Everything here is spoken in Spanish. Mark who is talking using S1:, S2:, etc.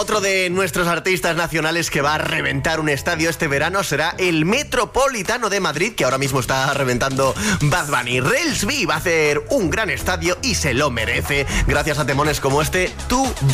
S1: Otro de nuestros artistas nacionales que va a reventar un estadio este verano será el Metropolitano de Madrid, que ahora mismo está reventando Bad Bunny. Relsby va a hacer un gran estadio y se lo merece, gracias a temones como este, Tu